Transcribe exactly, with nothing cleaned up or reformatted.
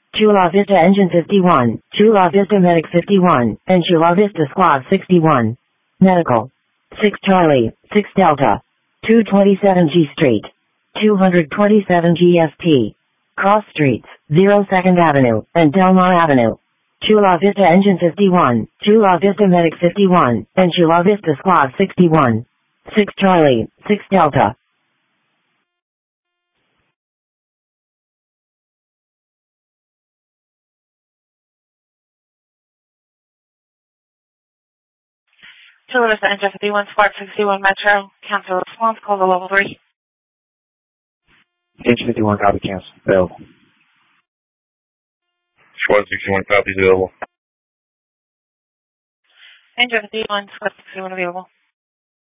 Chula Vista Engine fifty-one, Chula Vista Medic fifty-one, and Chula Vista Squad sixty-one. Medical. six Charlie, six Delta. two twenty-seven G Street. two twenty-seven G S T. Cross Streets, zero second Avenue, and Delmar Avenue. Chula Vista Engine fifty-one, Chula Vista Medic fifty-one, and Chula Vista Squad sixty-one. six Charlie, six Delta. Chula Vista Engine fifty-one, Squad sixty-one Metro. Cancel response, call the level three. Engine fifty-one, copy, cancel. Available. Squad sixty-one, copies available. Engine fifty-one, Squad sixty-one available.